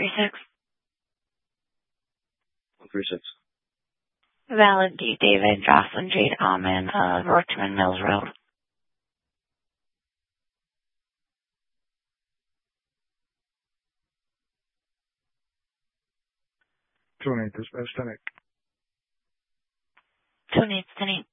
136. 136. Valid D. David, Jocelyn Jade Alman of Richmond Mills Road. 2-8 dispatch 10-8. 2-8, 10-8.